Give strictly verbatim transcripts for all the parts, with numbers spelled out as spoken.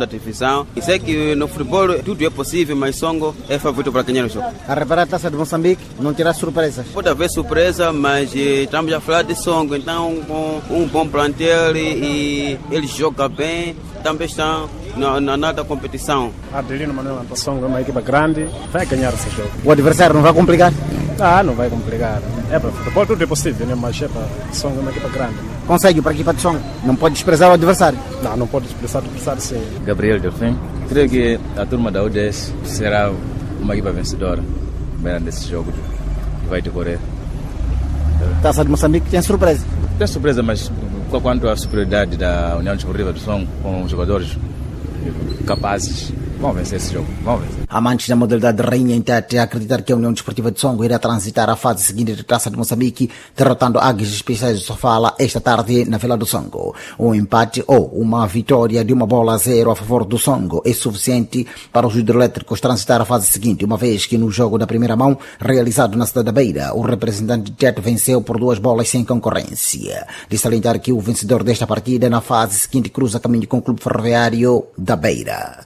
segunda divisão. E sei que no futebol tudo é possível, mas Songo é favorito para ganhar o jogo. A reparar a Taça de Moçambique não terá surpresas? Pode haver surpresa, mas eh, estamos a falar de Songo, então com um bom plantel e, e ele joga bem, também estão na, na nada competição. Adelino Manuel Antônio Songo é uma equipa grande, vai ganhar esse jogo. O adversário não vai complicar? Ah, não vai complicar. É para futebol tudo é possível, né? Mas é para Songo é uma equipa grande. Consegue para a equipa de Songo? Não pode desprezar o adversário? Não, não pode desprezar o adversário, sim. Gabriel Delfim, creio que a turma da U D S será uma equipa vencedora nesse jogo que vai decorrer. Taça de Moçambique tem surpresa? Tem surpresa, mas quanto à superioridade da União Desportiva do Songo com os jogadores capazes, vão vencer esse jogo, vão vencer. Amantes da modalidade rainha Intete acreditar que a União Desportiva de Songo irá transitar a fase seguinte da Taça de Moçambique, derrotando Águias Especiais de Sofala esta tarde na Vila do Songo. Um empate ou uma vitória de uma bola a zero a favor do Songo é suficiente para os hidroelétricos transitar a fase seguinte, uma vez que no jogo da primeira mão, realizado na cidade da Beira, o representante de Tete venceu por duas bolas sem concorrência. De salientar que o vencedor desta partida na fase seguinte cruza caminho com o Clube Ferroviário da Beira.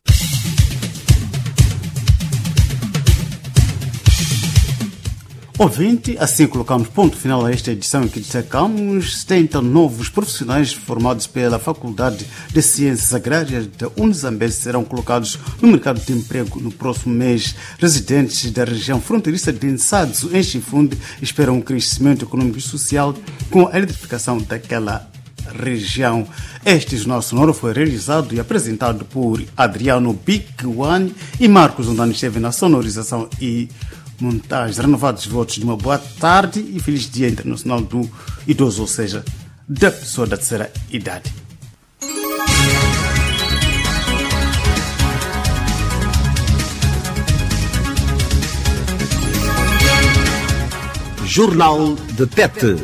Ouvinte, assim colocamos ponto final a esta edição em que destacamos setenta novos profissionais formados pela Faculdade de Ciências Agrárias da Unizambeze serão colocados no mercado de emprego no próximo mês. Residentes da região fronteiriça de Nsadzu, em Chifunde, esperam um crescimento econômico e social com a eletrificação daquela região. Este Jornal Sonoro foi realizado e apresentado por Adriano Bigwani e Marcos Ondani esteve na sonorização e montagem. Renovados votos de uma boa tarde e feliz Dia Internacional do Idoso, ou seja, da pessoa da terceira idade. Jornal de Tete.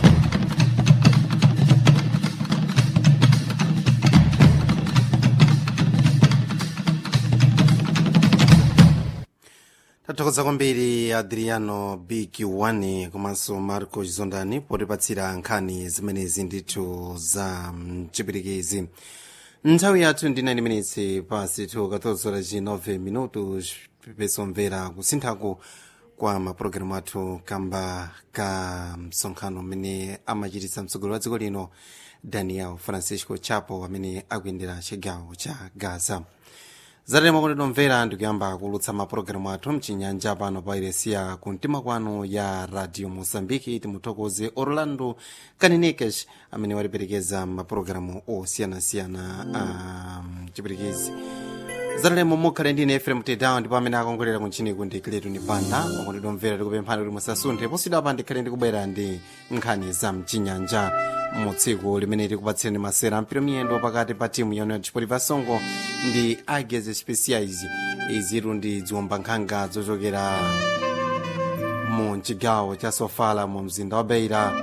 Tatokoza kwambiri Adriano Bigwani komanso Marco Zondani potipatsira nkhani zimenezi ndithu za mchipirikizi. Nthawi yathu ndi nine minutes pasi tu katozora ci nove minutos pesomvera kusinthako kwa mapulogalamu athu kamba ka msonkhano amene amachititsa mtsogoleri wa dziko lino Daniel Francisco Chapo amene akuyendera chigawo cha Gaza. Zatalema kuti tomvera ndikuyamba kulutsa mapulogalamu athu mchinyanja pano pa iresiya kumtima kwanu ya Radio Mozambique. Timuthokoze Orlando Kaninekes amene watiperekeza mapulogalamu osiyanasiyana a mchipirikizi. Zatalema mukhale ndine Efrem Tedawa ndipo amene akongolera kunchini kundikiletu ni banda pakuti tomvera tikupemphani kuti musasunthe posidapa ndikhale ndikubwera ndi nkhani za mchinyanja mu tsiku limene tikupatsirani masera mpiro miyendo pakati pa timu ya União Desportiva Songo ndi Águias Especiais. Izitu ndi ziwomba nkhanga zochokera mu chigawo cha Sofala mu mzinda wa Beira.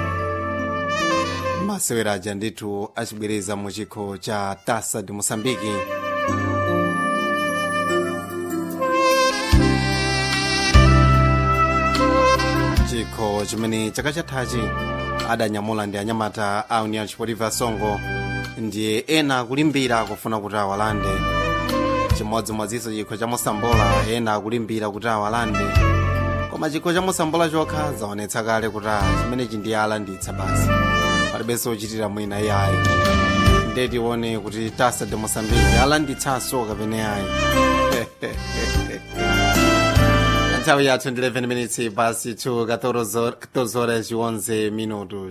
Masewera aja ndithu achibwereza mu chikho cha Taça de Moçambique. Chikho chimene chaka chathachi adanyamula ndi anyamata a União Desportiva Songo ndiye ena akulimbira kufuna kuti awalande. Chimodzimodzinso chikho cha Mosambola ena akulimbira kuti awalande, koma chikho cha Mosambola chokha zaonetsa kale kuti chimenechi ndiye alanditsa basi palibenso ochitira mwina iyayi. Ndiye tione kuti Taça de Moçambique alanditsanso kapena yayi. Nthawi yathu ndi eleven minutes pasi to catorze horas e onze minutos.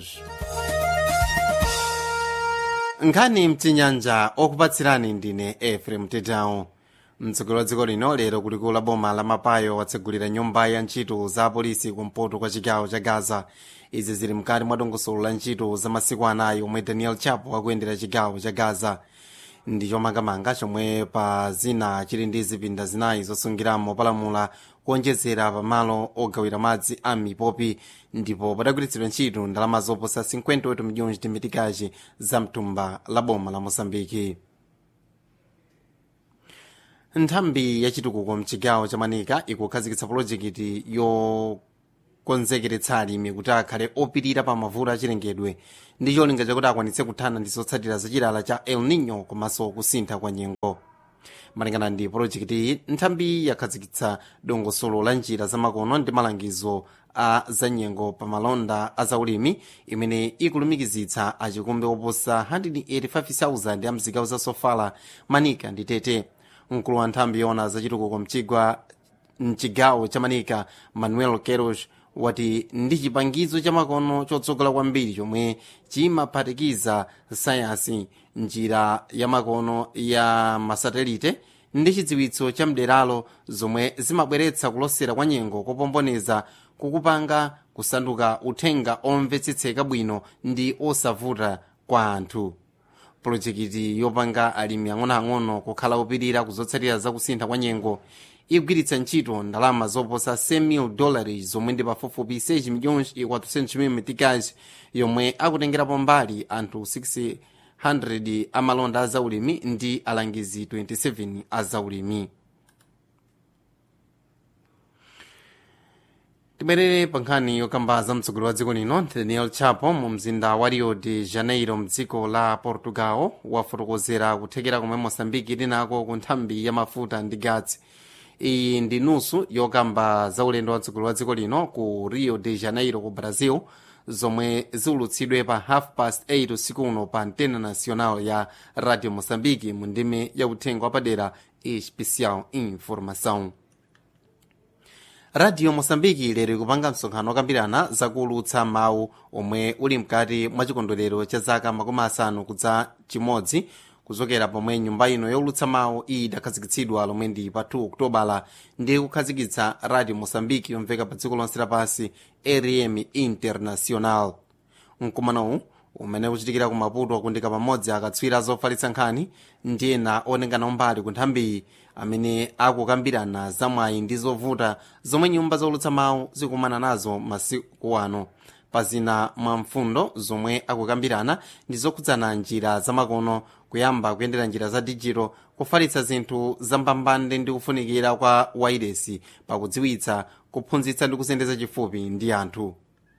Nkhani mchinyanja okupatsirani ndine Efrem Tedawa. Mtsogoleri wa dziko lino lero kulikulu la boma la Mapayo watsegulira nyumba ya ntchito za polisi kumpoto kwa chigawo cha Gaza. Izi zili mkati mwa dongosolo la ntchito za masiku anayi omwe Daniel Chapo akuyendera chigawo cha Gaza. Ndi chomangamanga chomwe pa zina chili ndi zipinda zinayi zosungiramo palamula kuonjezera pamalo ogawira madzi a mipopi, ndipo padagwiritsidwa ntchito ndalama zoposa cinquenta e oito milhões de meticais za mtumba la boma la Moçambique. Nthambi ya chitukuko mchigawo cha Manika ikukhazikitsa polojekiti yo kukonzekeretsa alimi kuti akhale opirira pa mavuto achilengedwe ndi cholinga chakuti akwanitse kuthana ndi zotsatira za chilala cha El Nino komanso kusintha kwa nyengo. Malingana ndi projekiti iyi, nthambi yakhazikitsa dongosolo la njira zamakono ndi malangizo a zanyengo pa malonda a zaulimi imene ikulumikizitsa achikumbe oposa one hundred eighty-five thousand ya mzigawo za Sofala, Manika ndi Tete. Mkulu wa nthambi yona zachitukuko mchigwa mchigawo cha Manika, Manuel Queiroz, wati ndi chipangizo cha makono chotsogola kwambiri chomwe chimaphatikiza sayansi, njira ya makono ya masatelite ndi chidziwitso cha mderalo zomwe zimabweretsa kulosera kwa nyengo kopomboneza kukupanga kusanduka uthenga omvetsetseka bwino ndi osavuta kwa anthu. Projekiti yopanga alimi ang'onoang'ono kukhala opirira kuzotsatira za kusintha kwa nyengo igwiritsa ntchito ndalama zoposa cem mil dólares zomwe ndi pafupifupi seis milhões e quatrocentos mil meticais, yomwe akutengerapo mbali anthu six hundred amalonda azaulimi ndi alangizi twenty-seven azaulimi. Tibwerere pa nkhani yokamba za mtsogoleri wa dziko lino Daniel Chapo mu mzinda wa Rio de Janeiro mdziko la Portugal wafotokozera kuthekera komwe Moçambique ili nako ku nthambi ya mafuta ndi gatsi. Iyi ndi nusu yokamba za ulendo wa mtsogoleri wa dziko lino ku Rio de Janeiro ku Brazil, zomwe ziulutsidwe pa half past eight usiku uno pa antena nacional ya Radio Moçambique mu ndime ya uthenga wapadera especial informação. Radio Moçambique lero ikupanga msonkhano wakambirana zakuulutsa mawu omwe uli mkati mwa chikondwerero cha zaka makumi asanu kudza chimodzi kuchokera pomwe nyumba ino youlutsa mawu iyi idakhazikitsidwa lomwe ndi pa two Okutobala ndi kukhazikitsa Radio Moçambique yomveka pa dziko lonse lapansi R M International. Mkumanowu umene ukuchitikira ku Maputo akundika pamodzi akatswiri zofalitsa nkhani ndi ena onengana umbali ku nthambiyi amene akukambirana zamwayi ndi zovuta zomwe nyumba zoulutsa mawu zikumana nazo masiku ano. Pazina mwa mfundo zomwe akukambirana ndi zokhudzana njira zamakono, kuyamba kuyendera njira za digital, kufalitsa zinthu zambambande ndi kufunikira kwa wairesi pakudziwitsa, kuphunzitsa ndi kusendeza chifupi ndi anthu.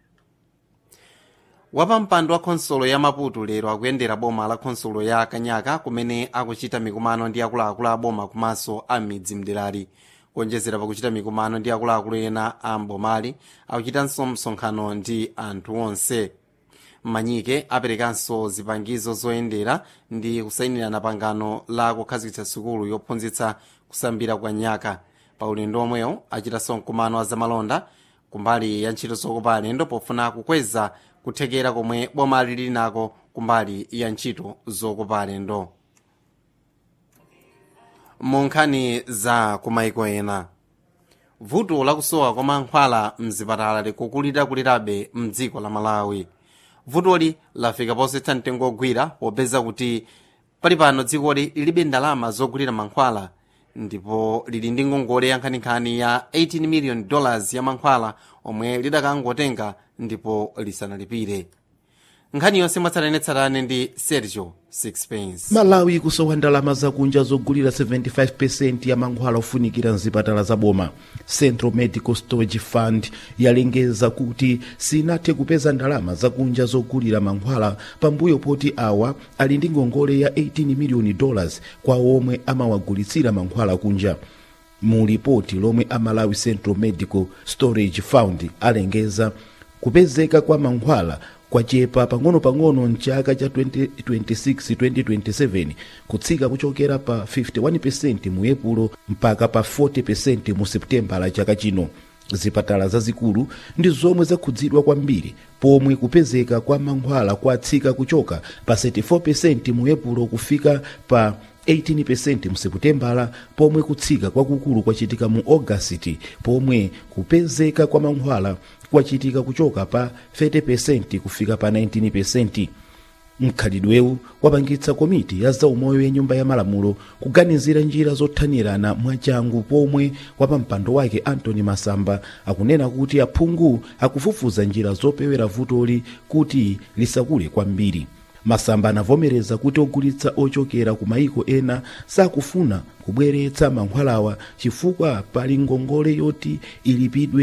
Wapampando wa khonsolo ya Maputo lero akuyendera boma la khonsolo ya Kanyaka kumene akuchita mikumano ndi akuluakulu a boma komanso a midzi mderali. Kuonjezera pakuchita mikumano ndi akuluakulu ena a mbomali, akuchitanso msonkhano ndi anthu onse. Manyike aperekanso zipangizo zoyendera ndi kusayinirana pangano la kukhazikitsa sukulu yophunzitsa kusambira kwa nyaka. Pa ulendo omwewo achitanso mkumano wa zamalonda kumbali ya ntchito zokopa alendo pofuna kukweza kuthekera komwe boma lili nako kumbali ya ntchito zokopa alendo. Monkhani za kumaiko ena, vuto lakusowa kwa mankhwala mzipatala likukulira kulirabe mdziko la Malawi. Vutoli lafika posetsa mtengo ogwira popeza kuti pali pano dzikoli lilibe ndalama zogulira mankhwala, ndipo lili ndi ngongole ya nkhaninkhani ya eighteen million dollars ya mankhwala omwe lidakangotenga ndipo lisanalipire. Nkhani yonse mwatsatanetsatane ndi Sergio Sixpence. Malawi ikusowa ndalama zakunja zogulira seventy-five percent ya mankhwala ofunikira mzipatala za boma. Central Medical Storage Fund yalengeza kuti sinathe kupeza ndalama zakunja zogulira mankhwala pambuyo poti awa ali ndi ngongole ya eighteen million dollars kwa omwe amawagulitsira mankhwala kunja. Mu ripoti lomwe a Malawi Central Medical Storage Fund alengeza kupezeka kwa mankhwala kwachepa pang'ono-pang'ono mchaka cha twenty twenty-six twenty twenty-seven kutsika kuchokera pa fifty-one percent mu Epulo mpaka pa forty percent mu Seputembala chaka chino. Zipatala zazikulu ndi zomwe zakhudzidwa kwambiri, pomwe kupezeka kwa mankhwala kwatsika kuchoka pa thirty-four percent mu Epulo kufika pa eighteen percent mu Seputembala, pomwe kutsika kwakukulu kwachitika mu August, pomwe kupezeka kwa mankhwala kwachitika kuchoka pa thirty percent kufika pa nineteen percent. Mkhalidwewu wapangitsa komiti ya zaumoyo ya nyumba ya malamulo kuganizira njira zothanirana mwachangu, pomwe wapampando wake Anthony Masamba akunena kuti aphungu akufufuza njira zopewera vutoli kuti lisakule kwambiri. Masamba anavomereza kuti ogulitsa ochokera ku maiko ena sakufuna kubweretsa mankhwalawa chifukwa pali ngongole yoti ilipidwe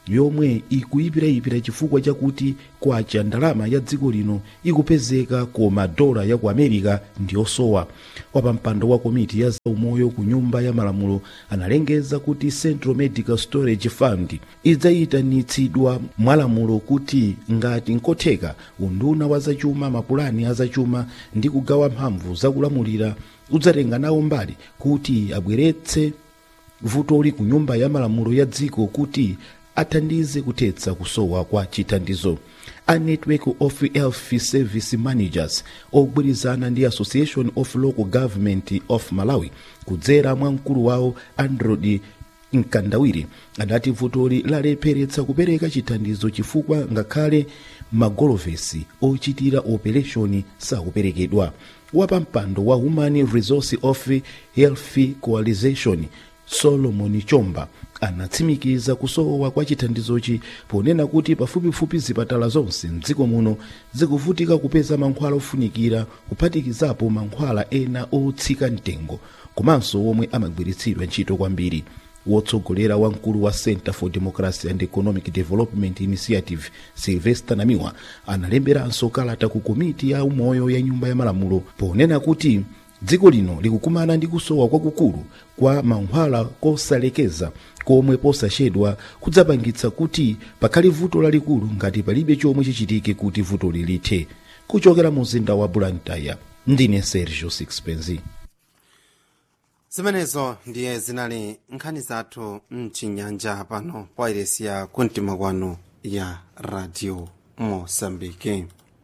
yomwe ikuyipirayipira chifukwa chakuti kwacha ndalama ya dziko lino ikupezeka koma dola ya ku America ndiyosowa. Wapampando wa komiti ya zaumoyo ku nyumba ya malamulo analengeza kuti Central Medical Storage Fund idzayitanitsidwa mwalamulo kuti ngati nkotheka unduna wa zachuma, mapulani a zachuma ndi kugawa mphamvu zakulamulira udzatenga nawo mbali kuti abweretse vutoli ku nyumba ya malamulo ya dziko kuti athandize kuthetsa kusowa kwa chithandizo. A network of health service managers ogwirizana ndi Association of Local Government of Malawi kudzera mwa mkulu wawo Andrew Nkandawiri adati vutoli lalepheretsa kupereka chithandizo chifukwa ngakhale magolovesi ochitira operation sakuperekedwa. Wapampando wa Human Resource of Health Coalition Solomon Chomba anatsimikiza kusowa kwa chithandizochi ponena kuti pafupifupi zipatala zonse mdziko muno zikuvutika kupeza mankhwala ofunikira kuphatikizapo mankhwala ena otsika mtengo komanso omwe amagwiritsidwa ntchito kwambiri. Wotsogolera wamkulu wa Center for Democracy and Economic Development Initiative Sylvester Namiwa analemberanso kalata ku komiti ya umoyo ya nyumba ya malamulo ponena kuti dziko lino likukumana ndi kusowa kwakukulu kwa mankhwala kosalekeza komwe posachedwa kudzapangitsa kuti pakhale vuto lalikulu ngati palibe chomwe chichitike kuti vuto lilithe. Kuchokera mu mzinda wa Blantyre ndine Sergio Sixpenzi. Zimenezo ndiye zinali nkhani zathu mchinyanja pano pa iresi ya kumtima kwanu ya Radio Mozambique.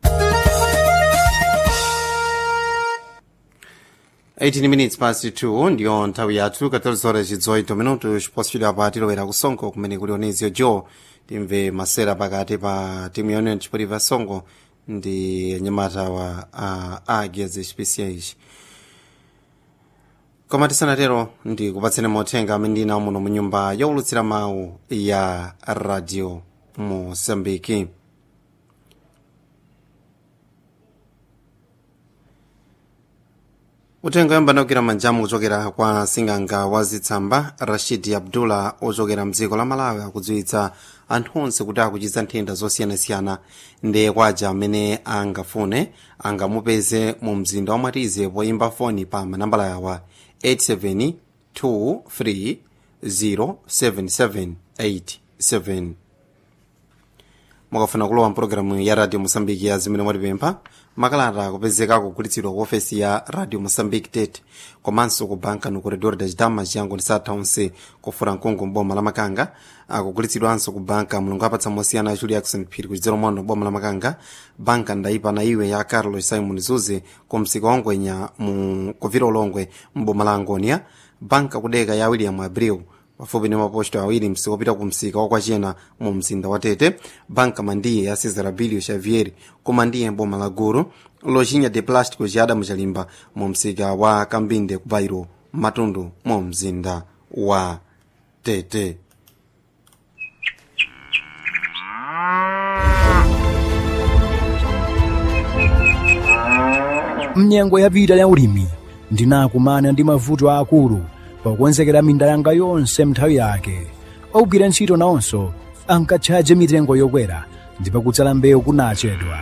eighteen minutes past two ndiyo nthawi yathu catorze horas e dezoito minutos posfidwa pa tilowera kusongo kumene kuli Onezio Joe timve masera pakati pa timu ya Union Chipoliva Songo ndi nyamata wa uh, Águias Especiais. Koma tisanatero ndi kupatsene mothenga amene ndina muno mu nyumba yowulutsira mawu ya Radio Mozambique. Utenga yamba naukira manjamu kuchokera kwa sing'anga wa zitsamba Rashidi Abdullah ochokera mdziko la Malawi akudziwitsa anthu onse kuti akuchiza nthenda zosiyanasiyana ndiye kwaja amene angafune angamupeze mu mzinda wa Mwatize poyimba foni pa manambala yawa eight seven two three zero seven seven eight seven. Mwakafuna kulowa mpulogalamu ya Radio Mozambique ya zimene mwatipempha makalata kupezeka kugulitsidwa ku ofesi ya Radio Mozambique Tete komanso ku banka no corredor das damas yango ndisatha onse kufura nkongo mboma la Makanga akugulitsidwanso ku banka mulungu apatsa mosiyana a Julia Jackson Phiri kuchizero mono boma la Makanga banka ndaipa na iwe ya Carlos Simon Zuze ku msika wangwenya mu kuvira ulongwe mboma la Angonia banka kudeka ya William Abreu pafupi ndi maposto awiri msikopita kumsika wakwachena mu mzinda wa Tete banka mandiye ya Cesar Abilio Xavier kumandiye mboma la Guru lojinya de plástico jada muchalimba mu msika wa Kambinde ku Bairo Matundu mu mzinda wa Tete. Mnyengo ya vida ya ulimi ndinakumana ndi mavuto akulu pakukonzekera minda yanga yonse mnthawi yake. Ogwira ntchito nawonso ankatchaje mitengo yokwera ndipo kutsala mbewu kunachedwa.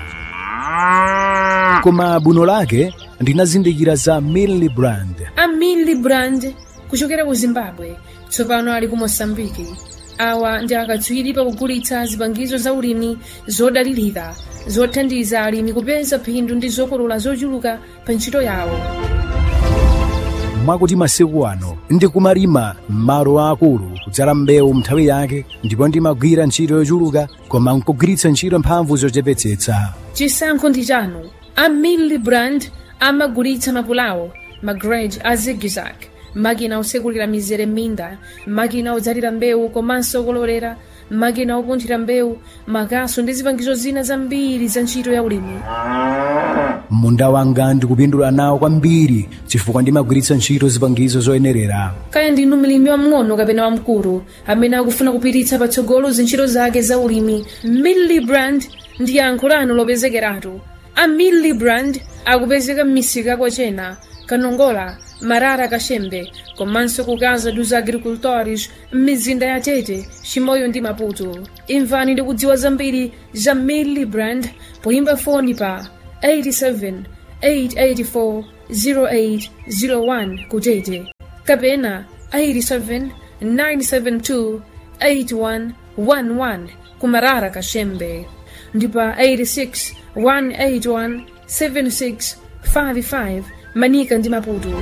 Koma buno lake ndinazindikira za Millibrand. A Millibrand kuchokera ku Zimbabwe tsopano ali ku Mozambique. Awa ndi akatswiri pakugulitsa zipangizo za ulimi zodalirika zothandiza alimi kupeza phindu ndi zokolola zochuluka pa ntchito yawo. Mwakuti masiku ano ndikumalima m'malo akulu kudzala mbewu mnthawi yake ndipo ndimagwira ntchito yochuluka koma nkugwiritsa ntchito mphamvu zochepetsetsa. Chisankho ndi chanu. A Millibrand amagulitsa mapulawo, magrade a zigzag, makina osekulira mizere m'minda, makina odzalira mbewu komanso okololera, makina opunthira mbewu, makaso ndi zipangizo zina zambiri za ntchito ya ulimi. Munda wanga ndikupindula nawo kwambiri chifukwa ndimagwiritsa ntchito zipangizo zoyenerera. Kaya ndinu mlimi wamng'ono kapena wamkulu amene akufuna kupititsa patsogolo zintchito zake za ulimi, Millibrand ndi yankho lanu lopezekeratu. A Millibrand akupezeka m'misika kwachena, Kanongola, Marara Kashembe, komanso ku Casa dos Agricultores, m'mizinda ya Tete, Chimoio ndi Maputo. Imvani ndi kudziwa zambiri za Millibrand poyimba foni pa eight seven eight eight four zero eight zero one ku Tete, kapena eight seven nine seven two eight one one one ku Marara Kashembe, ndipa eight six one eight one seven six five five Manika ndi Maputo.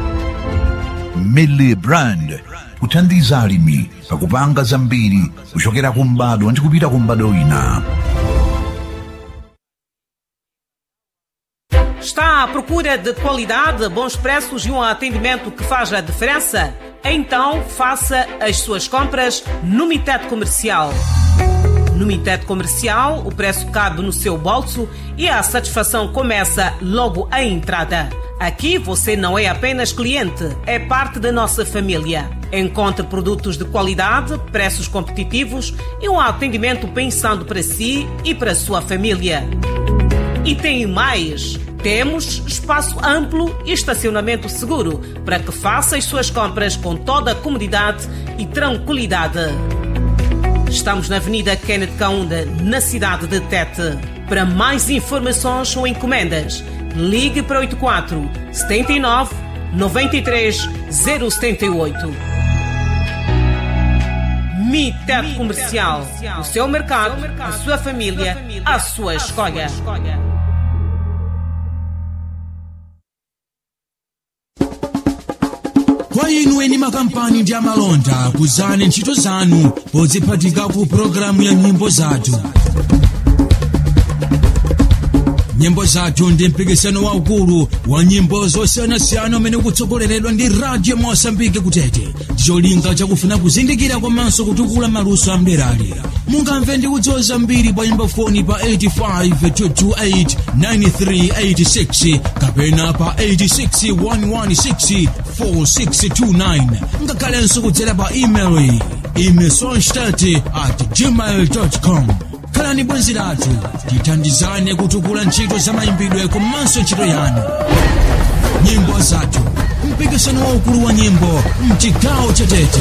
Millibrand kuthandiza alimi pakupanga zambiri kuchokera kumbado ndi kupita kumbado ina. Está à procura de qualidade, bons preços e um atendimento que faz a diferença? Então faça as suas compras no Mitet Comercial. No Mitet Comercial, o preço cabe no seu bolso e a satisfação começa logo à entrada. Aqui você não é apenas cliente, é parte da nossa família. Encontre produtos de qualidade, preços competitivos e um atendimento pensando para si e para a sua família. E tem mais! Temos espaço amplo e estacionamento seguro para que faça as suas compras com toda a comodidade e tranquilidade. Estamos na Avenida Kenneth Kaunda, na cidade de Tete. Para mais informações ou encomendas, ligue para oito quatro sete nove nove três zero sete oito. Mitet Comercial. O seu mercado, a sua família, a sua escolha. Kwa inu eni makampani ndi amalonda kuzani ntchito zanu podziphatika ku programu ya nyimbo zathu. Nyimbo zathu ndi mpikisano waukulu wa nyimbo zosiyanasiyana umene ukutsogoleredwa ndi Radio Mosambike kutete. Ndicholinga chakufuna kuzindikira komanso kutukula maluso amderali. Mungamve ndi kudziwa zambiri pa nyimbo foni pa eight five two two eight nine three eight six kapena pa eight six one one six four six two nine. Ngakhalenso kudzera pa email imesonstat at gmail dot com. Khalani bwenzi lathu tithandizane kutukula ntchito za mayimbidwe komanso ntchito yanu. Nyimbo zathu, mpikisano waukulu wa nyimbo mchigawo cha Tete.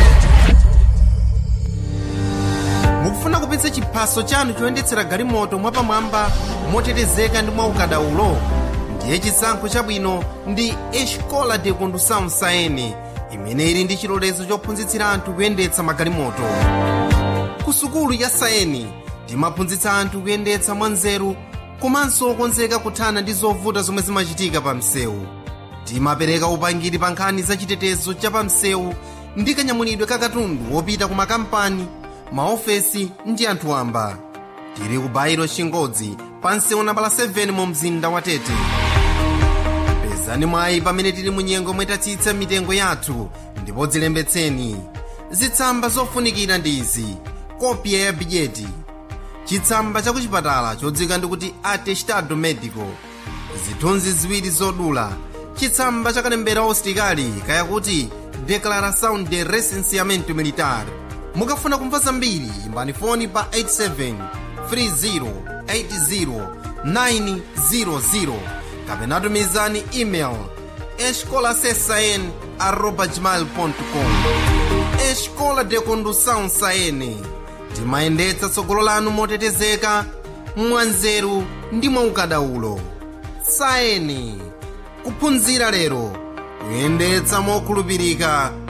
Mukufuna kupitsa chiphaso chanu choyendetsera galimoto mwapamwamba motetezeka ndi mwaukadaulo? Ndiye chisankho chabwino ndi Escola de Condução Saene, imene ili ndi chilolezo chophunzitsira anthu kuyendetsa magalimoto. Ku sukulu ya Saene timaphunzitsa anthu kuyendetsa mwanzeru komanso okonzeka kuthana ndi zovuta zomwe zimachitika pa msewu. Timapereka upangiri pa nkhani za chitetezo cha pa msewu ndi kanyamulidwe ka katundu wopita ku makampani, maofesi ndi anthu wamba. Tili ku Bairo Chingodzi pa msewu nambala seven mu mzinda wa Tete. Pezani mwayi pamene tili mu nyengo mwetatsitsa mitengo yathu ndipo dzilembetseni. Zitsamba zofunikira ndi izi: kopya ya bijeti, chitsamba cha kuchipatala chodzika ndikuti atestado medico, zithunzi ziwiri zodula, chitsamba cha kalembera ositikali kaya kuti declaração de recenseamento militar. Mukafuna kumva zambiri imbani foni pa eight seven three zero eight zero nine zero zero kapena tumizani email escolasaene arroba gmail dot com. Escola de Condução Saene, timayendetsa tsogolo lanu motetezeka, mwanzeru ndi mwaukadaulo. Saene, kuphunzira lero, kuyendetsa mokhulupirika